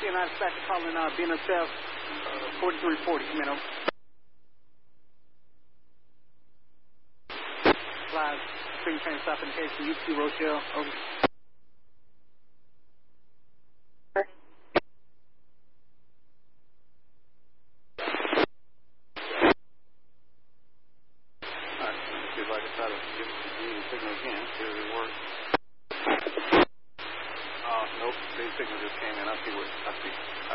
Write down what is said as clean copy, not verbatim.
CNI dispatcher calling BNSF 4340. Come in, over. Live, Spring train stop indication, UQ Rochelle, over. Nope, the signal just came in. I see.